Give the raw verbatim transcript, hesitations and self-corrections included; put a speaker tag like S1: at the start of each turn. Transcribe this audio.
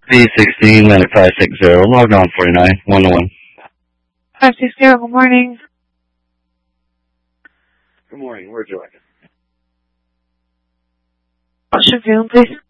S1: B sixteen, Atlantic five six zero, logged on forty-nine, one to one.
S2: five six zero, good morning.
S1: Good morning, where'd you like it?
S2: What's your feeling, please?